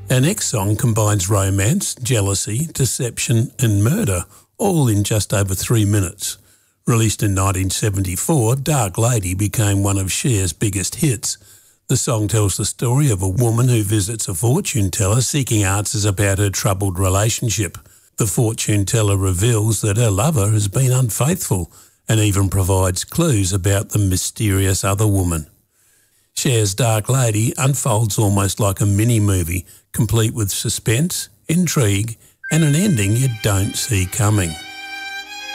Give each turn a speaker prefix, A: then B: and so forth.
A: Our next song combines romance, jealousy, deception and murder, all in just over 3 minutes. Released in 1974, Dark Lady became one of Cher's biggest hits. The song tells the story of a woman who visits a fortune teller seeking answers about her troubled relationship. The fortune teller reveals that her lover has been unfaithful and even provides clues about the mysterious other woman. Cher's Dark Lady unfolds almost like a mini-movie, complete with suspense, intrigue and an ending you don't see coming.